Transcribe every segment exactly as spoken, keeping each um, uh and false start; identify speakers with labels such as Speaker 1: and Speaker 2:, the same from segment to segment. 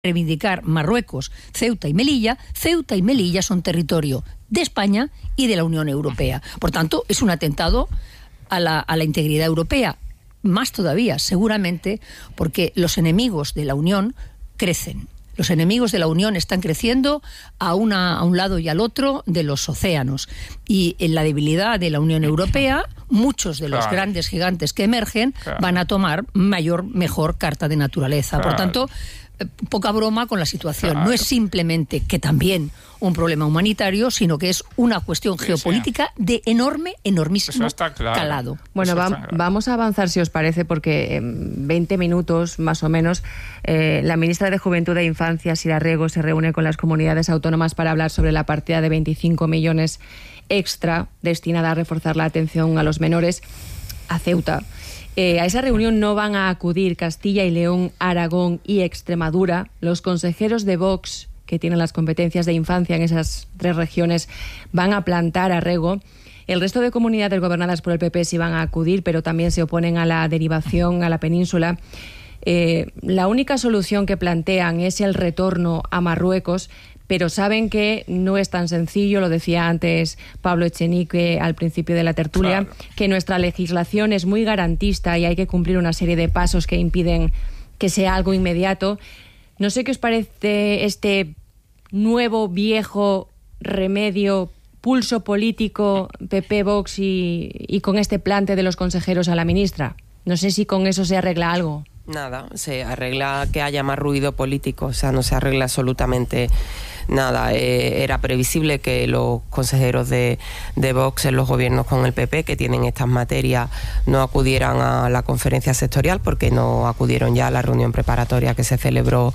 Speaker 1: reivindicar Marruecos, Ceuta y Melilla, Ceuta y Melilla son territorio de España y de la Unión Europea. Por tanto, es un atentado a la, a la integridad europea. Más todavía, seguramente, porque los enemigos de la Unión crecen. Los enemigos de la Unión están creciendo a, una, a un lado y al otro de los océanos. Y en la debilidad de la Unión Europea, muchos de los
Speaker 2: claro.
Speaker 1: grandes gigantes que emergen
Speaker 2: claro.
Speaker 1: van a tomar mayor, mejor carta de naturaleza.
Speaker 2: Claro.
Speaker 1: Por tanto, poca broma con la situación.
Speaker 2: Claro.
Speaker 1: No es simplemente que también un problema humanitario, sino que es una cuestión
Speaker 2: sí,
Speaker 1: geopolítica
Speaker 2: sí.
Speaker 1: de enorme, enormísimo
Speaker 2: claro.
Speaker 1: calado.
Speaker 3: Bueno, va,
Speaker 2: claro.
Speaker 3: vamos a avanzar, si os parece, porque en veinte minutos, más o menos, eh, la ministra de Juventud e Infancia, Sira Rego, se reúne con las comunidades autónomas para hablar sobre la partida de veinticinco millones extra destinada a reforzar la atención a los menores a Ceuta. Eh, a esa reunión no van a acudir Castilla y León, Aragón y Extremadura. Los consejeros de Vox, que tienen las competencias de infancia en esas tres regiones, van a plantar a Rego. El resto de comunidades gobernadas por el P P sí van a acudir, pero también se oponen a la derivación a la península. Eh, la única solución que plantean es el retorno a Marruecos, pero saben que no es tan sencillo, lo decía antes Pablo Echenique al principio de la tertulia,
Speaker 2: claro.
Speaker 3: que nuestra legislación es muy garantista y hay que cumplir una serie de pasos que impiden que sea algo inmediato. No sé qué os parece este nuevo, viejo remedio, pulso político P P, Vox y, y con este plante de los consejeros a la ministra. No sé si con eso se arregla algo.
Speaker 4: Nada, se arregla que haya más ruido político, o sea, no se arregla absolutamente nada. Eh, era previsible que los consejeros de, de Vox en los gobiernos con el P P, que tienen estas materias, no acudieran a la conferencia sectorial, porque no acudieron ya a la reunión preparatoria que se celebró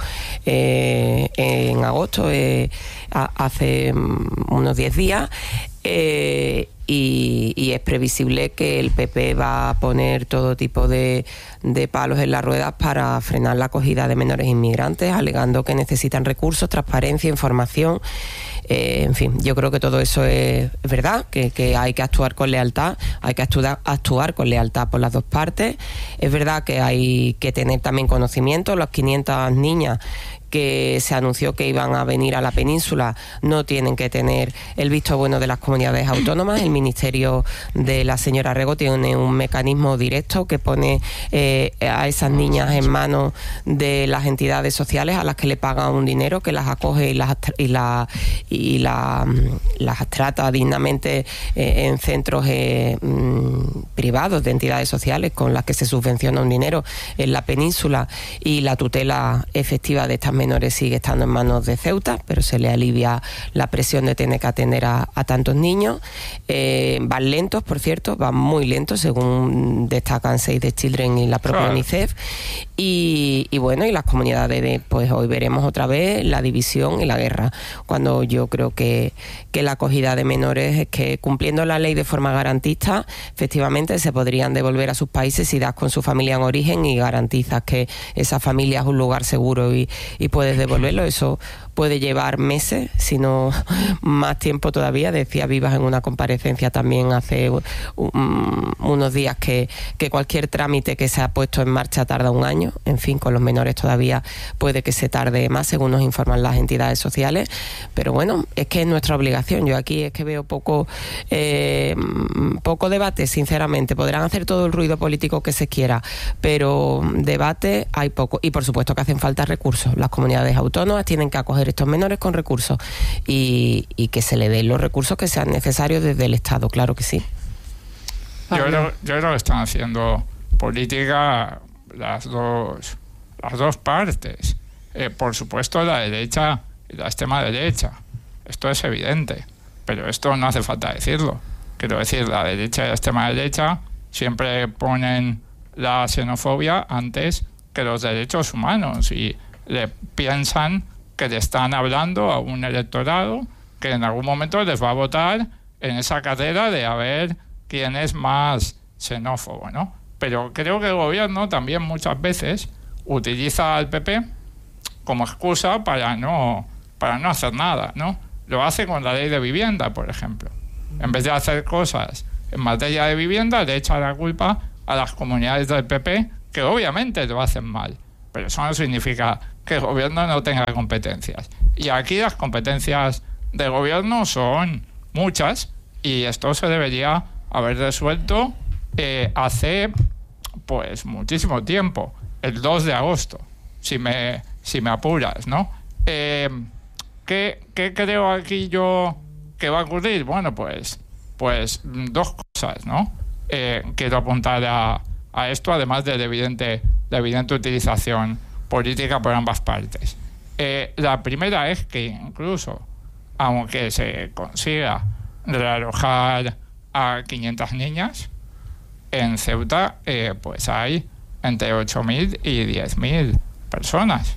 Speaker 4: eh, en agosto, eh, a, hace unos diez días. Eh, y, y es previsible que el P P va a poner todo tipo de, de palos en las ruedas para frenar la acogida de menores inmigrantes, alegando que necesitan recursos, transparencia, información. Eh, en fin, yo creo que todo eso es verdad, que, que hay que actuar con lealtad, hay que actuar, actuar con lealtad por las dos partes. Es verdad que hay que tener también conocimiento. Las quinientas niñas que se anunció que iban a venir a la península no tienen que tener el visto bueno de las comunidades autónomas. El Ministerio de la señora Rego tiene un mecanismo directo que pone eh, a esas niñas en manos de las entidades sociales a las que le pagan un dinero, que las acoge y las y la, y la, las trata dignamente eh, en centros eh, mm, privados de entidades sociales con las que se subvenciona un dinero en la península, y la tutela efectiva de estas menores sigue estando en manos de Ceuta, pero se le alivia la presión de tener que atender a, a tantos niños. Eh, van lentos, por cierto, van muy lentos, según destacan Save the Children y la propia
Speaker 2: claro.
Speaker 4: UNICEF. Y, y bueno, y las comunidades, de, pues hoy veremos otra vez la división y la guerra, cuando yo creo que, que la acogida de menores es que, cumpliendo la ley de forma garantista, efectivamente se podrían devolver a sus países si das con su familia en origen y garantizas que esa familia es un lugar seguro y, y puedes devolverlo. Eso puede llevar meses, si no más tiempo todavía. Decía Vivas en una comparecencia también hace um, unos días que, que cualquier trámite que se ha puesto en marcha tarda un año. En fin, con los menores todavía puede que se tarde más, según nos informan las entidades sociales. Pero bueno, es que es nuestra obligación. Yo aquí es que veo poco, eh, poco debate, sinceramente. Podrán hacer todo el ruido político que se quiera, pero debate hay poco. Y por supuesto que hacen falta recursos. Las comunidades autónomas tienen que acoger estos menores con recursos y, y que se le den los recursos que sean necesarios desde el Estado, claro que sí.
Speaker 2: Yo creo, yo creo que están haciendo política las dos, las dos partes. Eh, por supuesto, la derecha y la extrema derecha. Esto es evidente, pero esto no hace falta decirlo. Quiero decir, la derecha y la extrema derecha siempre ponen la xenofobia antes que los derechos humanos y le piensan que le están hablando a un electorado que en algún momento les va a votar en esa carrera de a ver quién es más xenófobo, ¿no? Pero creo que el gobierno también muchas veces utiliza al P P como excusa para no, para no hacer nada, ¿no? Lo hace con la ley de vivienda, por ejemplo. En vez de hacer cosas en materia de vivienda, le echa la culpa a las comunidades del P P, que obviamente lo hacen mal. pero eso no significa que el gobierno no tenga competencias. Y aquí las competencias del gobierno son muchas y esto se debería haber resuelto eh, hace pues muchísimo tiempo, el dos de agosto, si me, si me apuras, ¿no? Eh, ¿qué, ¿Qué creo aquí yo que va a ocurrir? Bueno, pues, pues dos cosas, ¿no? Eh, quiero apuntar a, a esto, además de la evidente, la evidente utilización política por ambas partes. Eh, la primera es que incluso, aunque se consiga realojar a quinientas niñas, en Ceuta eh, pues hay entre ocho mil y diez mil personas.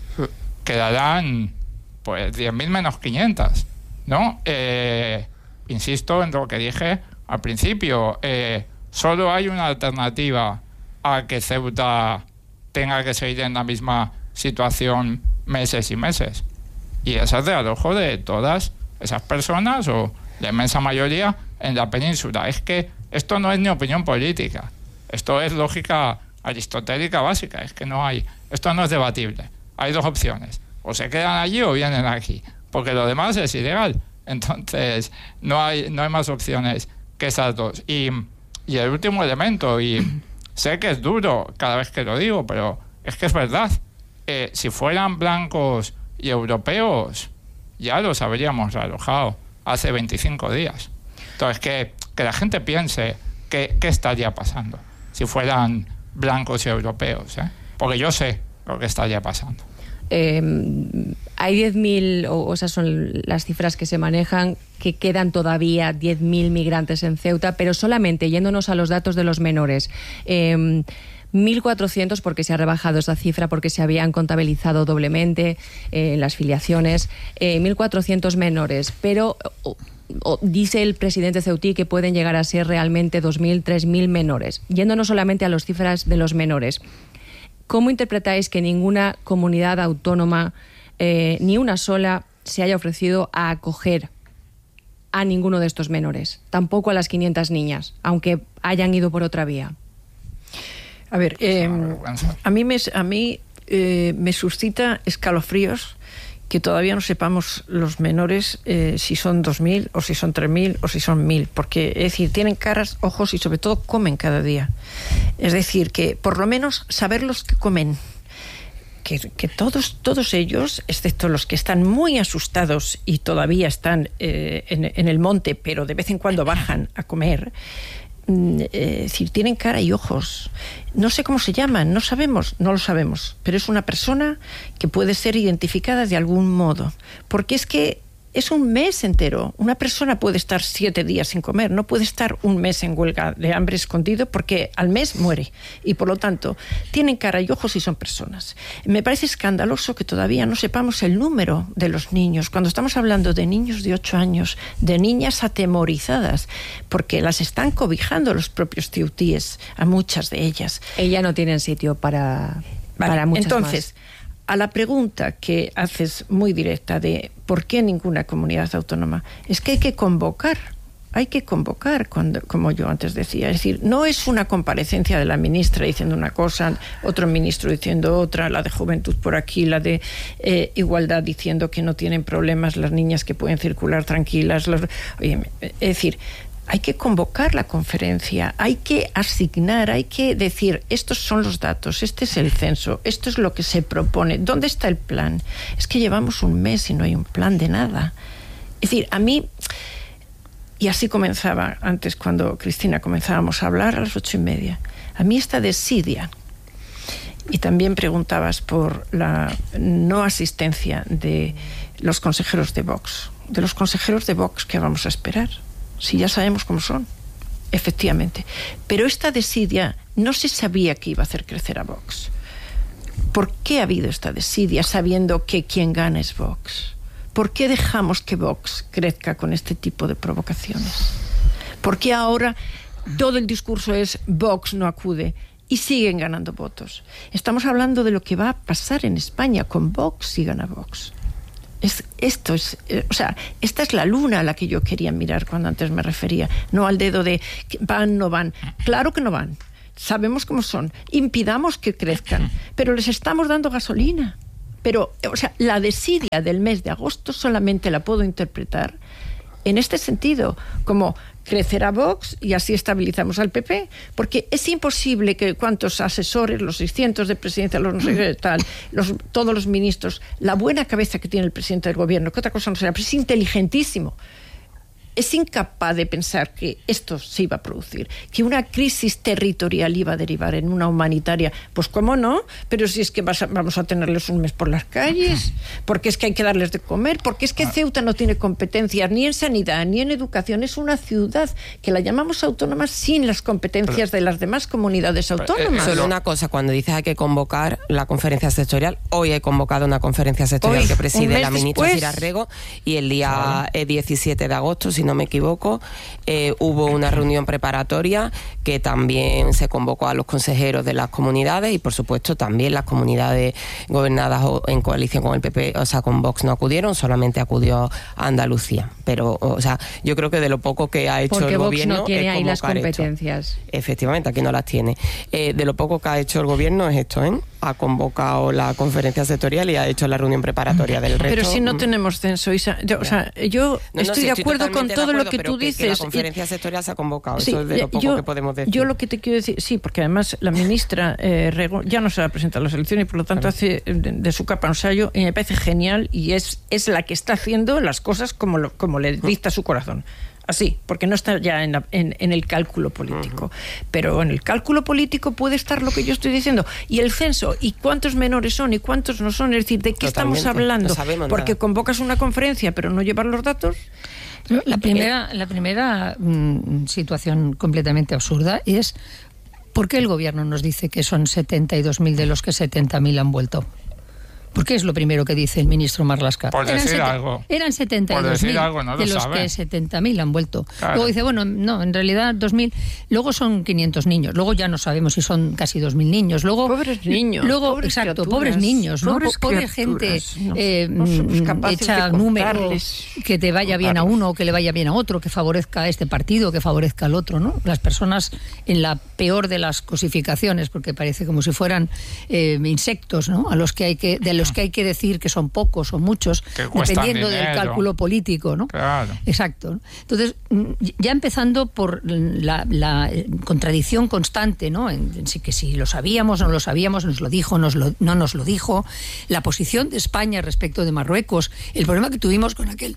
Speaker 2: Quedarán pues diez mil menos quinientas, ¿no? Eh, insisto en lo que dije al principio, eh, solo hay una alternativa a que Ceuta tenga que seguir en la misma situación meses y meses, y esa es de alojo de todas esas personas, o la inmensa mayoría, en la península. Es que esto no es ni opinión política, esto es lógica aristotélica básica, es que no hay, esto no es debatible. Hay dos opciones, o se quedan allí o vienen aquí, porque lo demás es ilegal. Entonces no hay, no hay más opciones que esas dos. Y, y el último elemento, y sé que es duro cada vez que lo digo, pero es que es verdad. Eh, si fueran blancos y europeos, ya los habríamos realojado hace veinticinco días. Entonces, que, que la gente piense qué estaría pasando si fueran blancos y europeos, ¿eh? Porque yo sé lo que estaría pasando.
Speaker 3: Eh, hay diez mil, o, o esas son las cifras que se manejan, que quedan todavía diez mil migrantes en Ceuta, pero solamente yéndonos a los datos de los menores. Eh, mil cuatrocientos, porque se ha rebajado esa cifra, porque se habían contabilizado doblemente eh, las filiaciones, eh, mil cuatrocientos menores, pero o, o, dice el presidente ceutí que pueden llegar a ser realmente dos mil, tres mil menores. Yéndonos solamente a las cifras de los menores, ¿cómo interpretáis que ninguna comunidad autónoma, eh, ni una sola, se haya ofrecido a acoger a ninguno de estos menores? Tampoco a las quinientas niñas, aunque hayan ido por otra vía.
Speaker 5: A ver, eh, a mí, me, a mí eh, me suscita escalofríos que todavía no sepamos los menores eh, si son dos mil o si son tres mil o si son mil, porque es decir, tienen caras, ojos y sobre todo comen cada día. Es decir, que por lo menos saber los que comen, que, que todos, todos ellos, excepto los que están muy asustados y todavía están eh, en, en el monte, pero de vez en cuando bajan a comer, Eh, es decir, tienen cara y ojos. No sé cómo se llaman, no sabemos, no lo sabemos, pero es una persona que puede ser identificada de algún modo, porque es que es un mes entero. Una persona puede estar siete días sin comer, no puede estar un mes en huelga de hambre escondido, porque al mes muere, y por lo tanto tienen cara y ojos y son personas. Me parece escandaloso que todavía no sepamos el número de los niños, cuando estamos hablando de niños de ocho años, de niñas atemorizadas, porque las están cobijando los propios ceutíes, a muchas de ellas.
Speaker 3: Ellas no tienen sitio para,
Speaker 5: vale,
Speaker 3: para muchas
Speaker 5: entonces, más. A la pregunta que haces muy directa de ¿por qué ninguna comunidad autónoma? Es que hay que convocar, hay que convocar, cuando, como yo antes decía. Es decir, no es una comparecencia de la ministra diciendo una cosa, otro ministro diciendo otra, la de Juventud por aquí, la de eh, Igualdad diciendo que no tienen problemas las niñas, que pueden circular tranquilas. Los, oye, es decir, hay que convocar la conferencia, hay que asignar, hay que decir, estos son los datos, este es el censo, esto es lo que se propone, ¿dónde está el plan? Es que llevamos un mes y no hay un plan de nada. Es decir, a mí, y así comenzaba antes cuando Cristina comenzábamos a hablar a las ocho y media, a mí esta desidia, y también preguntabas por la no asistencia de los consejeros de Vox, de los consejeros de Vox, ¿qué vamos a esperar? Si ya sabemos cómo son, efectivamente. Pero esta desidia no se sabía que iba a hacer crecer a Vox. ¿Por qué ha habido esta desidia sabiendo que quien gana es Vox? ¿Por qué dejamos que Vox crezca con este tipo de provocaciones? ¿Por qué ahora todo el discurso es Vox no acude y siguen ganando votos? Estamos hablando de lo que va a pasar en España con Vox si gana Vox. Es, esto es, eh, o sea, esta es la luna a la que yo quería mirar cuando antes me refería, no al dedo de van, no van. Claro que no van. sabemos cómo son, impidamos que crezcan, pero les estamos dando gasolina. Pero, o sea, la desidia del mes de agosto solamente la puedo interpretar en este sentido, como crecerá Vox y así estabilizamos al P P, porque es imposible que cuantos asesores, los seiscientos de presidencia, los no sé qué tal, los, todos los ministros, la buena cabeza que tiene el presidente del gobierno, que otra cosa no será, pero es inteligentísimo, es incapaz de pensar que esto se iba a producir, que una crisis territorial iba a derivar en una humanitaria. Pues cómo no, pero si es que vas a, vamos a tenerles un mes por las calles, porque es que hay que darles de comer, porque es que Ceuta no tiene competencias ni en sanidad ni en educación, es una ciudad que la llamamos autónoma sin las competencias de las demás comunidades autónomas.
Speaker 4: Solo una cosa, cuando dices hay que convocar la conferencia sectorial, hoy he convocado una conferencia sectorial hoy, que preside la ministra después. Cira Rego, y el día claro. diecisiete de agosto, si no me equivoco, eh, hubo una reunión preparatoria que también se convocó a los consejeros de las comunidades y por supuesto también las comunidades gobernadas en coalición con el P P, o sea, con Vox no acudieron, solamente acudió a Andalucía. Pero, o sea, yo creo que de lo poco que ha hecho
Speaker 3: Porque
Speaker 4: el
Speaker 3: Vox
Speaker 4: gobierno
Speaker 3: no tiene
Speaker 4: es
Speaker 3: ahí las
Speaker 4: convocar
Speaker 3: competencias.
Speaker 4: Esto. Efectivamente, aquí no las tiene. Eh, de lo poco que ha hecho el gobierno es esto, ¿eh? Ha convocado la conferencia sectorial y ha hecho la reunión preparatoria del resto.
Speaker 5: Pero si no tenemos censo, Isa, yo, o sea, yo no, no, estoy, sí, de acuerdo estoy con todo de acuerdo, lo que tú
Speaker 4: que,
Speaker 5: dices.
Speaker 4: Que la conferencia sectorial se ha convocado,
Speaker 5: sí,
Speaker 4: eso es de lo poco
Speaker 5: yo,
Speaker 4: que podemos decir.
Speaker 5: Yo lo que te quiero decir, sí, porque además la ministra eh, Rego ya no se va a presentar a las elecciones y por lo tanto claro. hace de, de su capa un sayo y me parece genial y es, es la que está haciendo las cosas como, lo, como le dicta su corazón. Así, porque no está ya en, la, en, en el cálculo político. Uh-huh. Pero en el cálculo político puede estar lo que yo estoy diciendo. Y el censo, y cuántos menores son y cuántos no son. Es decir, ¿de qué Totalmente. estamos hablando? No porque nada. Convocas una conferencia, pero no llevas los datos.
Speaker 1: La primera, la primera mmm, situación completamente absurda es ¿por qué el gobierno nos dice que son setenta y dos mil de los que setenta mil han vuelto? ¿Por qué es lo primero que dice el ministro Marlaska?
Speaker 2: Por decir
Speaker 1: eran
Speaker 2: algo.
Speaker 1: Eran setenta y dos mil
Speaker 2: no
Speaker 1: de los
Speaker 2: sabe.
Speaker 1: que setenta mil han vuelto.
Speaker 2: Claro.
Speaker 1: Luego dice, bueno, no, en realidad dos mil. Luego son quinientos niños. Luego ya no sabemos si son casi dos mil niños. Luego,
Speaker 5: pobres niños.
Speaker 1: Luego,
Speaker 5: pobres
Speaker 1: exacto, pobres niños. ¿no?
Speaker 5: Pobres
Speaker 1: Pobre gente
Speaker 5: no,
Speaker 1: eh,
Speaker 5: no
Speaker 1: echa números, que te vaya bien a uno, que le vaya bien a otro, que favorezca a este partido, que favorezca al otro, ¿no? Las personas en la peor de las cosificaciones, porque parece como si fueran eh, insectos, ¿no? A los que hay que, de los que hay que decir que son pocos o muchos, dependiendo
Speaker 2: dinero.
Speaker 1: del cálculo político, ¿no?
Speaker 2: Claro.
Speaker 1: Exacto. Entonces, ya empezando por la, la contradicción constante, ¿no? En, en sí que si lo sabíamos, no lo sabíamos, nos lo dijo, nos lo, no nos lo dijo, la posición de España respecto de Marruecos, el problema que tuvimos con aquel,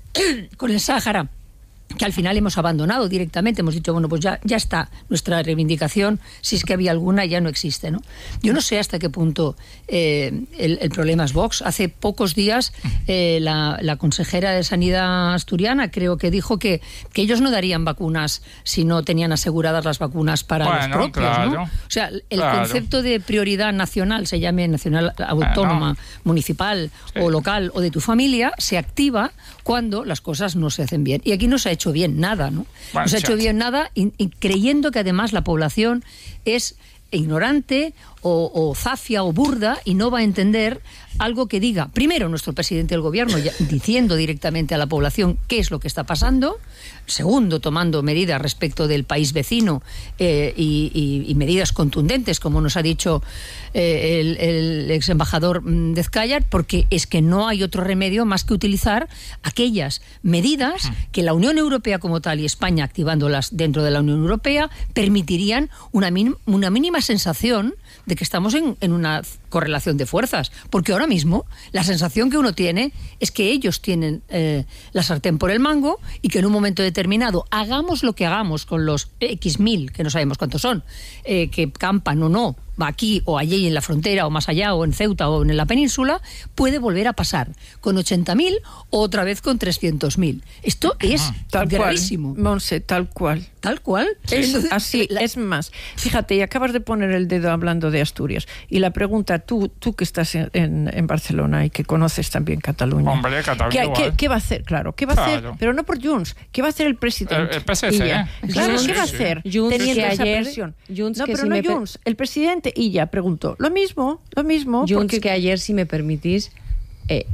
Speaker 1: con el Sáhara, que al final hemos abandonado directamente, hemos dicho, bueno, pues ya, ya está, nuestra reivindicación, si es que había alguna, ya no existe, ¿no? Yo no sé hasta qué punto eh, el, el problema es Vox. Hace pocos días eh, la, la consejera de Sanidad asturiana creo que dijo que, que ellos no darían vacunas si no tenían aseguradas las vacunas para bueno, los propios, claro, ¿no? O sea, el claro. concepto de prioridad nacional, se llame nacional, autónoma, bueno. municipal sí. o local o de tu familia, se activa cuando las cosas no se hacen bien. Y aquí no se ha hecho bien nada, ¿no?
Speaker 2: Bueno,
Speaker 1: no se ha hecho bien nada y, y creyendo que además la población es ignorante o, o zafia o burda y no va a entender algo que diga, primero, nuestro presidente del gobierno ya, diciendo directamente a la población qué es lo que está pasando, segundo, tomando medidas respecto del país vecino eh, y, y, y medidas contundentes, como nos ha dicho eh, el, el ex embajador de Ezcayar, porque es que no hay otro remedio más que utilizar aquellas medidas que la Unión Europea como tal y España activándolas dentro de la Unión Europea permitirían una, mínim, una mínima sensación de que estamos en, en una correlación de fuerzas, porque ahora mismo la sensación que uno tiene es que ellos tienen eh, la sartén por el mango y que en un momento determinado, hagamos lo que hagamos con los X mil, que no sabemos cuántos son, eh, que campan o no, aquí o allí en la frontera o más allá o en Ceuta o en la península, puede volver a pasar con ochenta mil o otra vez con trescientos mil. Esto es
Speaker 5: tal
Speaker 1: gravísimo.
Speaker 5: Cual, Monse, tal cual.
Speaker 1: Tal cual.
Speaker 5: Sí. Es así, la... es más. Fíjate, y acabas de poner el dedo hablando de Asturias. Y la pregunta, tú, tú que estás en, en, en Barcelona y que conoces también Cataluña.
Speaker 2: Hombre, Cataluña.
Speaker 5: ¿Qué, qué, ¿Qué va a hacer? Claro, ¿qué va
Speaker 2: claro.
Speaker 5: a hacer? Pero no por Junts. ¿Qué va a hacer el presidente?
Speaker 2: El, el P S C, ¿eh?
Speaker 5: Claro,
Speaker 2: sí,
Speaker 5: ¿qué
Speaker 2: sí,
Speaker 5: va a
Speaker 2: sí.
Speaker 5: hacer?
Speaker 3: Junts
Speaker 5: teniendo
Speaker 3: que
Speaker 5: esa
Speaker 3: ayer,
Speaker 5: presión.
Speaker 3: Junts
Speaker 5: no,
Speaker 3: que
Speaker 5: pero
Speaker 3: si
Speaker 5: no
Speaker 3: me
Speaker 5: Junts. El presidente y ya preguntó. Lo mismo, lo mismo.
Speaker 3: Junts
Speaker 5: porque...
Speaker 3: que ayer, si me permitís, eh,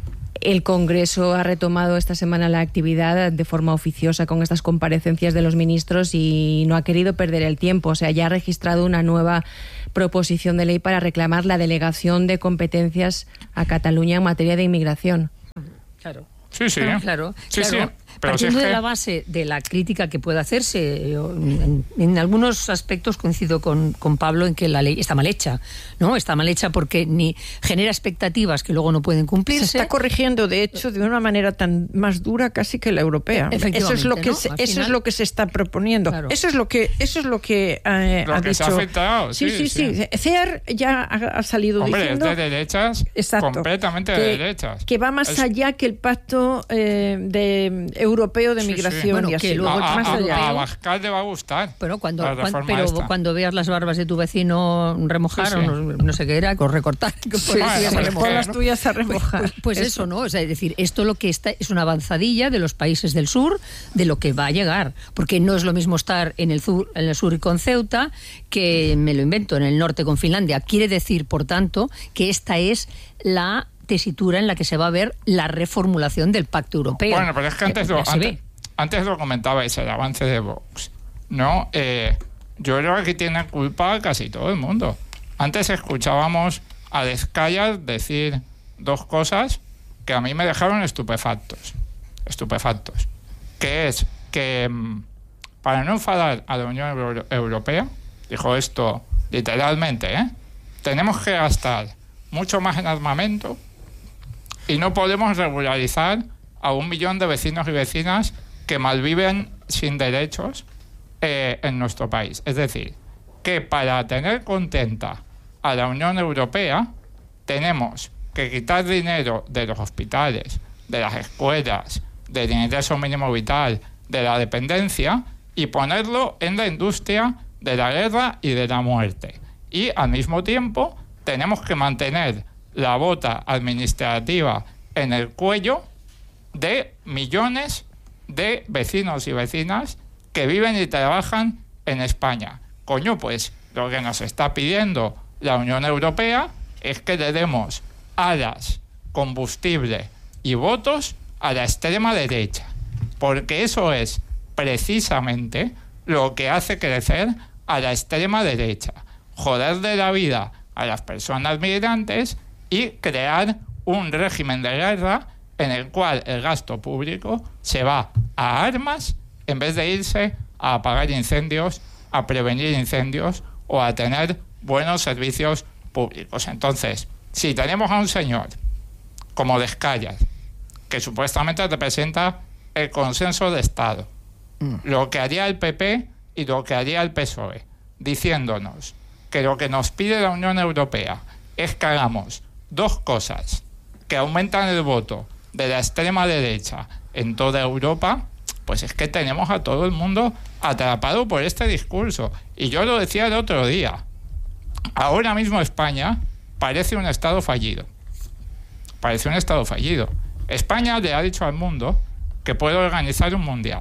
Speaker 3: El Congreso ha retomado esta semana la actividad de forma oficiosa con estas comparecencias de los ministros y no ha querido perder el tiempo. O sea, ya ha registrado una nueva proposición de ley para reclamar la delegación de competencias a Cataluña en materia de inmigración.
Speaker 1: Claro.
Speaker 2: Sí, sí.
Speaker 1: Claro, claro.
Speaker 2: Sí,
Speaker 1: claro.
Speaker 2: sí. Pero
Speaker 1: Partiendo
Speaker 2: si es que...
Speaker 1: de la base de la crítica que puede hacerse, yo, en, en algunos aspectos coincido con, con Pablo en que la ley está mal hecha, ¿no? Está mal hecha porque ni genera expectativas que luego no pueden cumplirse.
Speaker 5: Se está corrigiendo, de hecho, de una manera tan más dura casi que la europea. Eso es lo que
Speaker 1: ¿no?
Speaker 5: se,
Speaker 1: Al
Speaker 5: eso
Speaker 1: final,
Speaker 5: es lo que se está proponiendo. Claro. Eso es lo que eso es lo que eh,
Speaker 2: lo
Speaker 5: ha
Speaker 2: que
Speaker 5: dicho.
Speaker 2: se ha afectado.
Speaker 5: Sí, sí, sí. sí. C E A R ya ha, ha salido
Speaker 2: Hombre,
Speaker 5: diciendo.
Speaker 2: es de derechas,
Speaker 5: exacto,
Speaker 2: completamente
Speaker 5: que,
Speaker 2: de derechas.
Speaker 5: Que va más es... allá que el pacto eh, de europeo de
Speaker 2: sí,
Speaker 5: migración.
Speaker 2: Sí.
Speaker 1: Bueno,
Speaker 5: y así.
Speaker 1: que luego
Speaker 2: a,
Speaker 1: más
Speaker 2: a,
Speaker 1: allá.
Speaker 2: A Abascal le va a gustar.
Speaker 1: Pero cuando, cuando, pero
Speaker 2: esta.
Speaker 1: cuando veas las barbas de tu vecino remojar,
Speaker 2: sí,
Speaker 1: o
Speaker 2: sí.
Speaker 1: no, no sé qué era, con recortar, que
Speaker 5: sí, sí, sí,
Speaker 1: remojar,
Speaker 5: las
Speaker 1: ¿no?
Speaker 5: tuyas a remojar.
Speaker 1: Pues, pues, pues eso. eso, ¿no? O sea, es decir, esto lo que está es una avanzadilla de los países del sur, de lo que va a llegar, porque no es lo mismo estar en el sur, en el sur con Ceuta que, me lo invento, en el norte con Finlandia. Quiere decir, por tanto, que esta es la tesitura en la que se va a ver la reformulación del Pacto Europeo.
Speaker 2: Bueno, pero es que antes,
Speaker 1: eh,
Speaker 2: lo,
Speaker 1: se
Speaker 2: antes,
Speaker 1: ve.
Speaker 2: antes lo comentabais, el avance de Vox, ¿no? Eh, yo creo que aquí tiene culpa casi todo el mundo. Antes escuchábamos a Descallas decir dos cosas que a mí me dejaron estupefactos. Estupefactos. Que es que, para no enfadar a la Unión Euro- Europea, dijo esto literalmente, ¿eh? Tenemos que gastar mucho más en armamento y no podemos regularizar a un millón de vecinos y vecinas que malviven sin derechos eh, en nuestro país. Es decir, que para tener contenta a la Unión Europea tenemos que quitar dinero de los hospitales, de las escuelas, del ingreso mínimo vital, de la dependencia y ponerlo en la industria de la guerra y de la muerte. Y al mismo tiempo tenemos que mantener la bota administrativa en el cuello de millones de vecinos y vecinas que viven y trabajan en España. Coño, pues lo que nos está pidiendo la Unión Europea es que le demos alas, combustible y votos a la extrema derecha, porque eso es precisamente lo que hace crecer a la extrema derecha, joderle la vida a las personas migrantes y crear un régimen de guerra en el cual el gasto público se va a armas en vez de irse a apagar incendios, a prevenir incendios o a tener buenos servicios públicos. Entonces, si tenemos a un señor como Descallas, que supuestamente representa el consenso de Estado, mm. lo que haría el P P y lo que haría el P S O E, diciéndonos que lo que nos pide la Unión Europea es que hagamos dos cosas que aumentan el voto de la extrema derecha en toda Europa, pues es que tenemos a todo el mundo atrapado por este discurso. Y yo lo decía el otro día, ahora mismo España parece un Estado fallido. Parece un Estado fallido. España le ha dicho al mundo que puede organizar un mundial.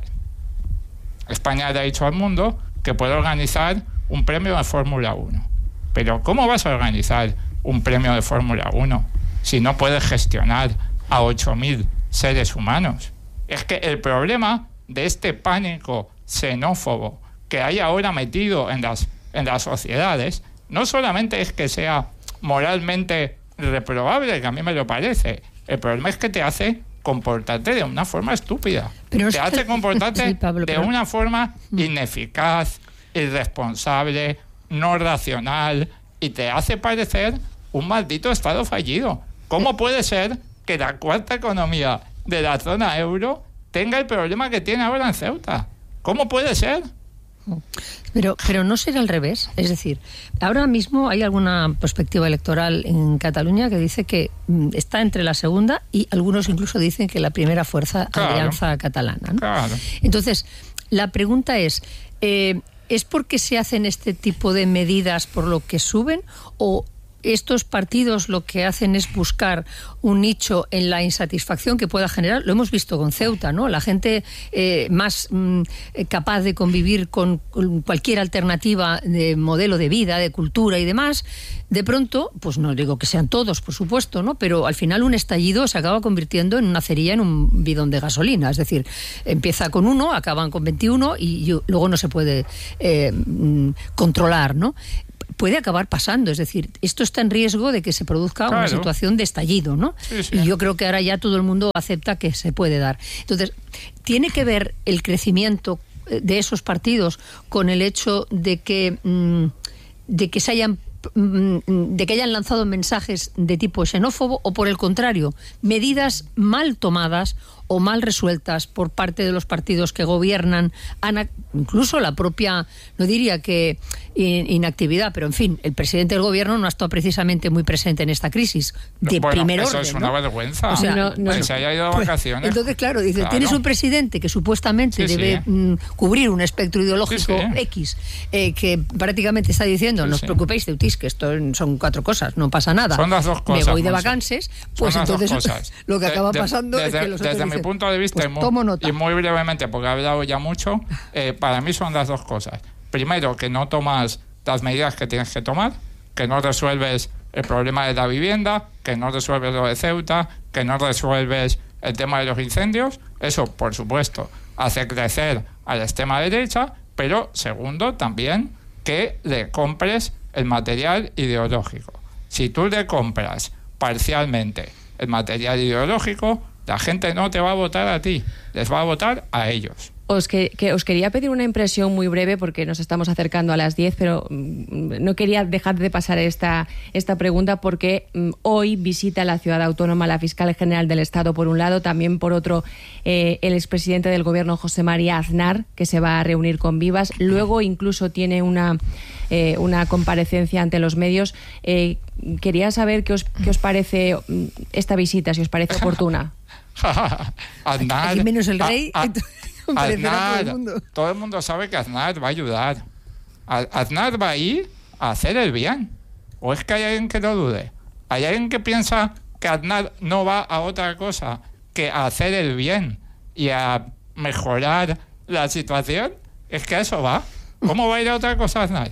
Speaker 2: España le ha dicho al mundo que puede organizar un premio de Fórmula uno. Pero ¿cómo vas a organizar un premio de Fórmula uno si no puedes gestionar a ocho mil seres humanos? Es que el problema de este pánico xenófobo que hay ahora metido en las, en las sociedades no solamente es que sea moralmente reprobable, que a mí me lo parece, el problema es que te hace comportarte de una forma estúpida. Pero te hace que... comportarte sí, Pablo, de pero... una forma ineficaz, irresponsable, no racional, y te hace parecer un maldito Estado fallido. ¿Cómo puede ser que la cuarta economía de la zona euro tenga el problema que tiene ahora en Ceuta? ¿Cómo puede ser?
Speaker 1: Pero, pero no será al revés. Es decir, ahora mismo hay alguna perspectiva electoral en Cataluña que dice que mm, está entre la segunda y algunos incluso dicen que la primera fuerza claro. alianza catalana, ¿no?
Speaker 2: Claro.
Speaker 1: Entonces, la pregunta es, eh, ¿es porque se hacen este tipo de medidas por lo que suben o estos partidos lo que hacen es buscar un nicho en la insatisfacción que pueda generar. Lo hemos visto con Ceuta, ¿no? La gente eh, más mm, capaz de convivir con, con cualquier alternativa de modelo de vida, de cultura y demás, de pronto, pues no digo que sean todos, por supuesto, ¿no? Pero al final un estallido se acaba convirtiendo en una cerilla en un bidón de gasolina. Es decir, empieza con uno, acaban con veintiuno y yo, luego no se puede eh, controlar, ¿no? Puede acabar pasando, es decir, esto está en riesgo de que se produzca claro. una situación de estallido, ¿no? Sí, sí. Y yo creo que ahora ya todo el mundo acepta que se puede dar. Entonces, ¿tiene que ver el crecimiento de esos partidos con el hecho de que, de que se hayan de que hayan lanzado mensajes de tipo xenófobo, o por el contrario, medidas mal tomadas o mal resueltas por parte de los partidos que gobiernan, incluso la propia, no diría que inactividad, pero en fin, el presidente del gobierno no ha estado precisamente muy presente en esta crisis de
Speaker 2: bueno,
Speaker 1: primer
Speaker 2: eso
Speaker 1: orden.
Speaker 2: Eso es una
Speaker 1: ¿no?
Speaker 2: vergüenza.
Speaker 1: O sea,
Speaker 2: no, no, que se haya ido de vacaciones.
Speaker 1: Pues, entonces, claro, dice,
Speaker 2: claro.
Speaker 1: tienes un presidente que supuestamente sí, debe sí. Mm, cubrir un espectro ideológico sí, sí. X, eh, que prácticamente está diciendo, sí, no os sí. preocupéis, Teutís, que esto son cuatro cosas, no pasa nada.
Speaker 2: Son las dos cosas.
Speaker 1: Me voy de vacances, pues entonces lo que acaba
Speaker 2: de,
Speaker 1: pasando
Speaker 2: de,
Speaker 1: es que los
Speaker 2: Desde
Speaker 1: otros
Speaker 2: mi
Speaker 1: dicen,
Speaker 2: punto de vista,
Speaker 1: pues,
Speaker 2: y, muy,
Speaker 1: tomo nota.
Speaker 2: y muy brevemente, porque he hablado ya mucho, eh, para mí son las dos cosas. Primero, que no tomas las medidas que tienes que tomar, que no resuelves el problema de la vivienda, que no resuelves lo de Ceuta, que no resuelves el tema de los incendios. Eso, por supuesto, hace crecer a la extrema derecha, pero segundo, también que le compres el material ideológico. Si tú le compras parcialmente el material ideológico, la gente no te va a votar a ti, les va a votar a ellos.
Speaker 3: Os, que, que os quería pedir una impresión muy breve porque nos estamos acercando a las diez, pero no quería dejar de pasar esta, esta pregunta porque um, hoy visita la ciudad autónoma la fiscal general del Estado por un lado, también por otro eh, el expresidente del gobierno José María Aznar, que se va a reunir con Vivas, luego incluso tiene una, eh, una comparecencia ante los medios. Eh, quería saber qué os, qué os parece esta visita, si os parece oportuna.
Speaker 2: Aznar,
Speaker 1: aquí menos el rey.
Speaker 2: A, a, Aznar, todo el, mundo. todo el mundo sabe que Aznar va a ayudar. Aznar va a ir a hacer el bien. ¿O es que hay alguien que lo dude? ¿Hay alguien que piensa que Aznar no va a otra cosa que a hacer el bien y a mejorar la situación? Es que a eso va. ¿Cómo va a ir a otra cosa Aznar?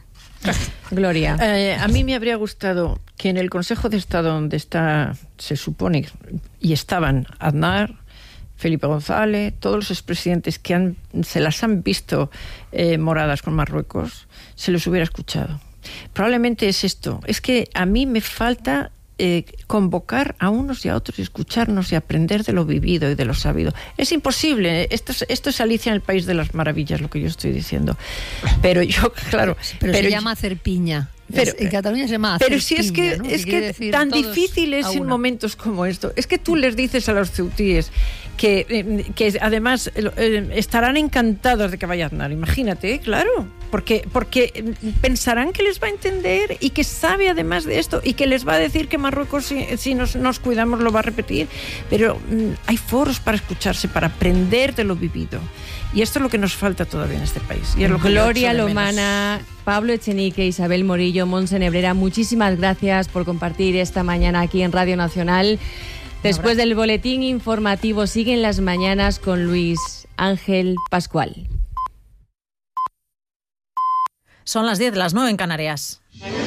Speaker 3: Gloria.
Speaker 5: Eh, a mí me habría gustado que en el Consejo de Estado, donde está, se supone, y estaban Aznar, Felipe González, todos los expresidentes que han, se las han visto eh, moradas con Marruecos, se los hubiera escuchado. Probablemente es esto, es que a mí me falta eh, convocar a unos y a otros y escucharnos y aprender de lo vivido y de lo sabido. Es imposible, esto es, esto es Alicia en el País de las Maravillas, lo que yo estoy diciendo. Pero yo, claro...
Speaker 1: Pero,
Speaker 5: pero
Speaker 1: se llama hacer piña.
Speaker 5: Pero,
Speaker 1: en Cataluña se llama hacer
Speaker 5: pero si es
Speaker 1: piña,
Speaker 5: que,
Speaker 1: ¿no?
Speaker 5: es que tan difícil es en momentos como esto. Es que tú les dices a los ceutíes que, eh, que además eh, estarán encantados de que vaya Aznar. Imagínate, claro, porque, porque pensarán que les va a entender y que sabe además de esto y que les va a decir que Marruecos, si, si nos, nos cuidamos, lo va a repetir. Pero mm, hay foros para escucharse, para aprender de lo vivido. Y esto es lo que nos falta todavía en este país. Y es lo que
Speaker 3: Gloria Lomana, Pablo Echenique, Isabel Morillo, Montse Nebrera, muchísimas gracias por compartir esta mañana aquí en Radio Nacional. Después del boletín informativo siguen las mañanas con Luis Ángel Pascual.
Speaker 6: Son las diez, las nueve en Canarias.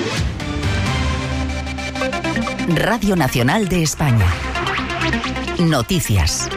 Speaker 7: Radio Nacional de España. Noticias.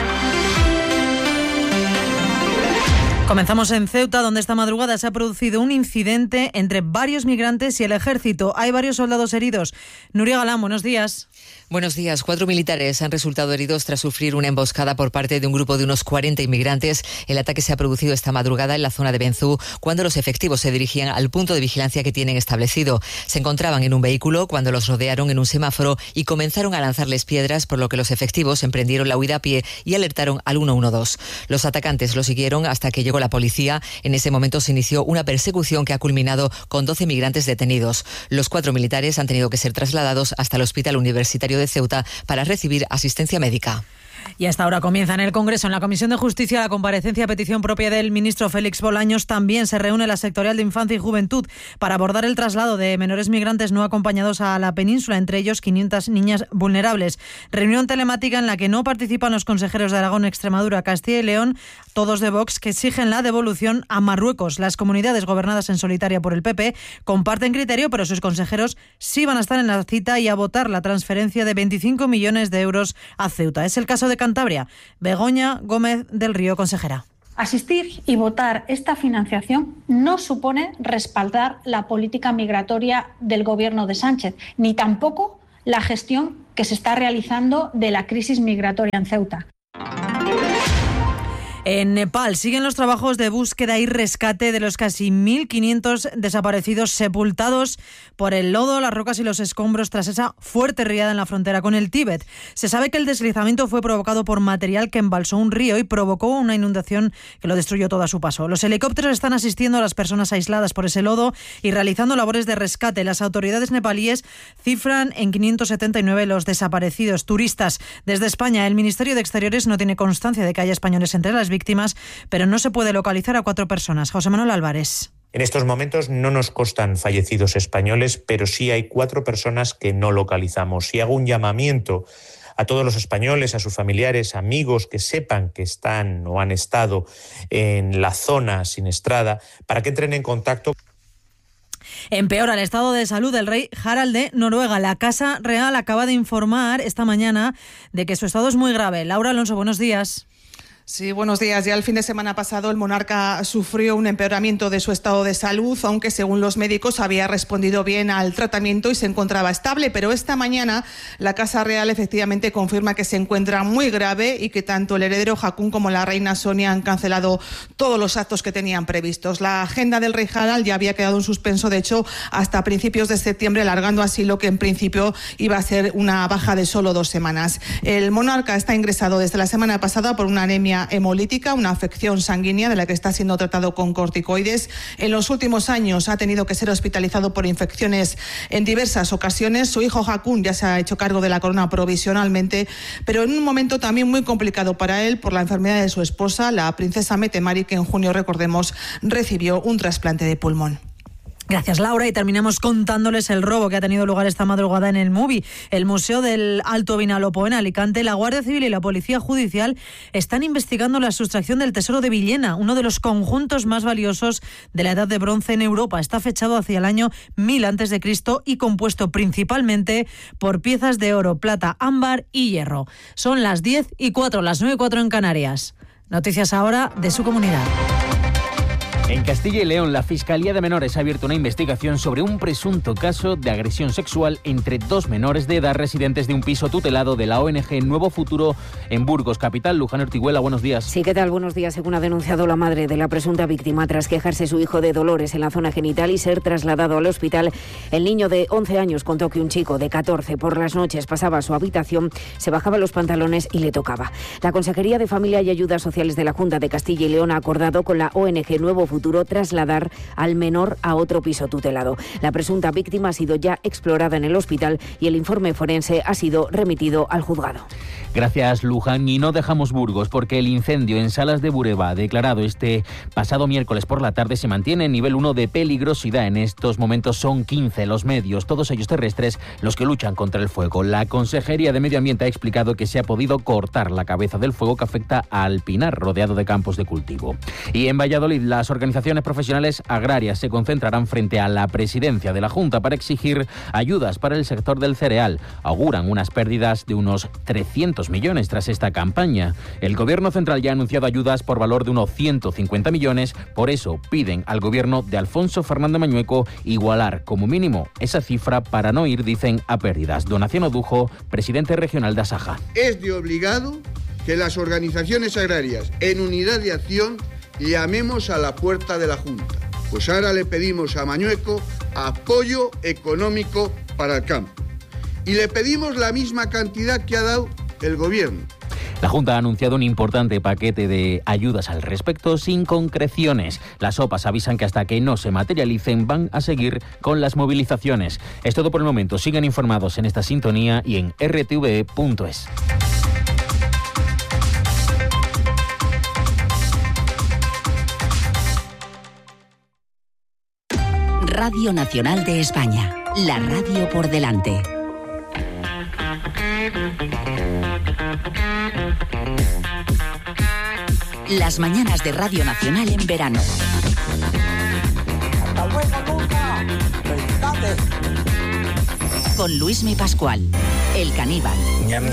Speaker 6: Comenzamos en Ceuta, donde esta madrugada se ha producido un incidente entre varios migrantes y el ejército. Hay varios soldados heridos. Nuria Galán, buenos días.
Speaker 8: Buenos días. Cuatro militares han resultado heridos tras sufrir una emboscada por parte de un grupo de unos cuarenta inmigrantes. El ataque se ha producido esta madrugada en la zona de Benzú, cuando los efectivos se dirigían al punto de vigilancia que tienen establecido. Se encontraban en un vehículo cuando los rodearon en un semáforo y comenzaron a lanzarles piedras, por lo que los efectivos emprendieron la huida a pie y alertaron al uno uno dos. Los atacantes lo siguieron hasta que llegó la policía. En ese momento se inició una persecución que ha culminado con doce migrantes detenidos. Los cuatro militares han tenido que ser trasladados hasta el Hospital Universitario de de Ceuta para recibir asistencia médica.
Speaker 6: Y hasta ahora comienza en el Congreso, en la Comisión de Justicia, la comparecencia a petición propia del ministro Félix Bolaños. También se reúne la sectorial de Infancia y Juventud para abordar el traslado de menores migrantes no acompañados a la península, entre ellos quinientas niñas vulnerables. Reunión telemática en la que no participan los consejeros de Aragón, Extremadura, Castilla y León, todos de Vox, que exigen la devolución a Marruecos. Las comunidades gobernadas en solitaria por el P P comparten criterio, pero sus consejeros sí van a estar en la cita y a votar la transferencia de veinticinco millones de euros a Ceuta. Es el caso de Cantabria. Begoña Gómez del Río, consejera.
Speaker 9: Asistir y votar esta financiación no supone respaldar la política migratoria del gobierno de Sánchez, ni tampoco la gestión que se está realizando de la crisis migratoria en Ceuta.
Speaker 6: En Nepal siguen los trabajos de búsqueda y rescate de los casi mil quinientos desaparecidos sepultados por el lodo, las rocas y los escombros tras esa fuerte riada en la frontera con el Tíbet. Se sabe que el deslizamiento fue provocado por material que embalsó un río y provocó una inundación que lo destruyó todo a su paso. Los helicópteros están asistiendo a las personas aisladas por ese lodo y realizando labores de rescate. Las autoridades nepalíes cifran en quinientos setenta y nueve los desaparecidos turistas. Desde España, el Ministerio de Exteriores no tiene constancia de que haya españoles entre las víctimas, pero no se puede localizar a cuatro personas. José Manuel Álvarez.
Speaker 10: En estos momentos no nos constan fallecidos españoles, pero sí hay cuatro personas que no localizamos. Y hago un llamamiento a todos los españoles, a sus familiares, amigos que sepan que están o han estado en la zona siniestrada, para que entren en contacto.
Speaker 6: Empeora el estado de salud del rey Harald de Noruega. La Casa Real acaba de informar esta mañana de que su estado es muy grave. Laura Alonso, buenos días.
Speaker 11: Sí, buenos días. Ya el fin de semana pasado el monarca sufrió un empeoramiento de su estado de salud, aunque según los médicos había respondido bien al tratamiento y se encontraba estable, pero esta mañana la Casa Real efectivamente confirma que se encuentra muy grave y que tanto el heredero Haakon como la reina Sonia han cancelado todos los actos que tenían previstos. La agenda del rey Harald ya había quedado en suspenso, de hecho, hasta principios de septiembre, alargando así lo que en principio iba a ser una baja de solo dos semanas. El monarca está ingresado desde la semana pasada por una anemia hemolítica, una afección sanguínea de la que está siendo tratado con corticoides. En los últimos años ha tenido que ser hospitalizado por infecciones en diversas ocasiones. Su hijo Haakon ya se ha hecho cargo de la corona provisionalmente, pero en un momento también muy complicado para él por la enfermedad de su esposa, la princesa Mette-Marit, que en junio, recordemos, recibió un trasplante de pulmón.
Speaker 6: Gracias, Laura. Y terminamos contándoles el robo que ha tenido lugar esta madrugada en el MUBI. El Museo del Alto Vinalopó en Alicante, la Guardia Civil y la Policía Judicial están investigando la sustracción del Tesoro de Villena, uno de los conjuntos más valiosos de la Edad de Bronce en Europa. Está fechado hacia el año mil antes de Cristo y compuesto principalmente por piezas de oro, plata, ámbar y hierro. Son las diez y cuatro, las nueve y cuatro en Canarias. Noticias ahora de su comunidad.
Speaker 12: En Castilla y León, la Fiscalía de Menores ha abierto una investigación sobre un presunto caso de agresión sexual entre dos menores de edad residentes de un piso tutelado de la O N G Nuevo Futuro en Burgos, capital. Luján Ortiguela, buenos días.
Speaker 13: Sí, ¿qué tal? Buenos días. Según ha denunciado la madre de la presunta víctima, tras quejarse su hijo de dolores en la zona genital y ser trasladado al hospital, el niño de once años contó que un chico de catorce por las noches pasaba a su habitación, se bajaba los pantalones y le tocaba. La Consejería de Familia y Ayudas Sociales de la Junta de Castilla y León ha acordado con la O N G Nuevo Futuro trasladar al menor a otro piso tutelado. La presunta víctima ha sido ya explorada en el hospital y el informe forense ha sido remitido al juzgado.
Speaker 12: Gracias, Luján. Y no dejamos Burgos porque el incendio en Salas de Bureba, declarado este pasado miércoles por la tarde, se mantiene en nivel uno de peligrosidad. En estos momentos son quince los medios, todos ellos terrestres, los que luchan contra el fuego. La Consejería de Medio Ambiente ha explicado que se ha podido cortar la cabeza del fuego que afecta al Pinar, rodeado de campos de cultivo. Y en Valladolid, las organizaciones profesionales agrarias se concentrarán frente a la presidencia de la Junta para exigir ayudas para el sector del cereal. Auguran unas pérdidas de unos trescientos millones tras esta campaña. El Gobierno central ya ha anunciado ayudas por valor de unos ciento cincuenta millones, por eso piden al Gobierno de Alfonso Fernández Mañueco igualar como mínimo esa cifra para no ir, dicen, a pérdidas. Donación Odujo, presidente regional de Asaja.
Speaker 14: Es de obligado que las organizaciones agrarias en unidad de acción llamemos a la puerta de la Junta. Pues ahora le pedimos a Mañueco apoyo económico para el campo. Y le pedimos la misma cantidad que ha dado el Gobierno.
Speaker 12: La Junta ha anunciado un importante paquete de ayudas al respecto sin concreciones. Las O P As avisan que hasta que no se materialicen van a seguir con las movilizaciones. Es todo por el momento. Sigan informados en esta sintonía y en r t v e punto es.
Speaker 7: Radio Nacional de España, la radio por delante. Las mañanas de Radio Nacional en verano.
Speaker 15: Hasta luego, Luca. Felicidades.
Speaker 7: Con Luismi Pascual, el caníbal.